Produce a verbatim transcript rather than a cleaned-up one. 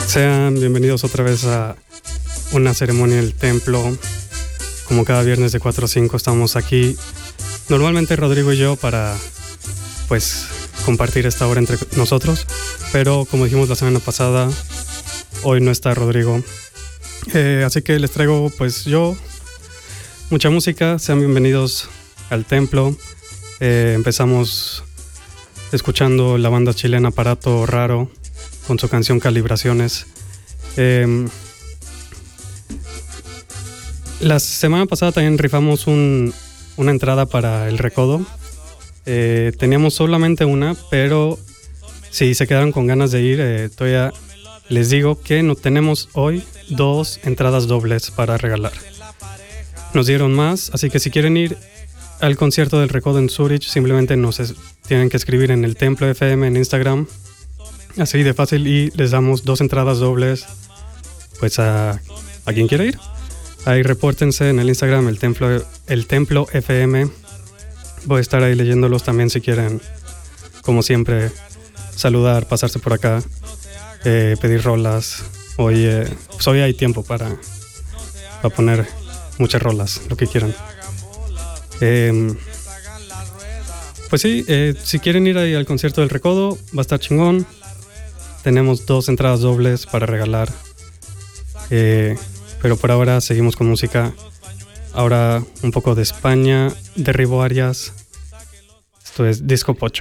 Sean bienvenidos otra vez a una ceremonia en el templo. Como cada viernes de cuatro a cinco estamos aquí, normalmente Rodrigo y yo, para pues compartir esta hora entre nosotros. Pero como dijimos la semana pasada, hoy no está Rodrigo. Eh, así que les traigo pues yo mucha música. Sean bienvenidos al templo. Eh, empezamos escuchando la banda chilena Aparato Raro con su canción Calibraciones. Eh, la semana pasada también rifamos un, una entrada para el Recodo. Eh, teníamos solamente una, pero si se quedaron con ganas de ir, eh, todavía les digo que no tenemos hoy dos entradas dobles para regalar. Nos dieron más, así que si quieren ir al concierto del Recodo en Zurich, simplemente nos es, tienen que escribir en el Templo F M en Instagram. Así de fácil, y les damos dos entradas dobles pues a, a quien quiera ir. Ahí repórtense en el Instagram, el Templo, el Templo F M. Voy a estar ahí leyéndolos también si quieren, como siempre, saludar, pasarse por acá, eh, pedir rolas. Hoy, eh, pues hoy hay tiempo para, para poner muchas rolas, lo que quieran. Eh, pues sí, eh, si quieren ir ahí al concierto del Recodo, va a estar chingón. Tenemos dos entradas dobles para regalar. Eh, pero por ahora seguimos con música. Ahora un poco de España, Derribo Arias. Esto es Disco Pocho.